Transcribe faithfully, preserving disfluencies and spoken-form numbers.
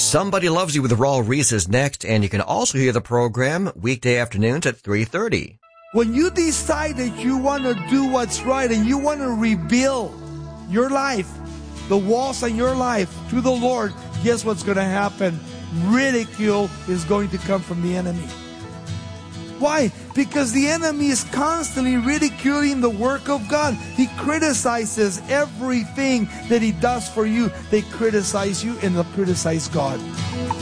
Somebody Loves You with Raul Reese is next, and you can also hear the program weekday afternoons at three thirty. When you decide that you want to do what's right and you want to rebuild your life, the walls in your life to the Lord, guess what's going to happen? Ridicule is going to come from the enemy. Why? Because the enemy is constantly ridiculing the work of God. He criticizes everything that he does for you. They criticize you and they criticize God.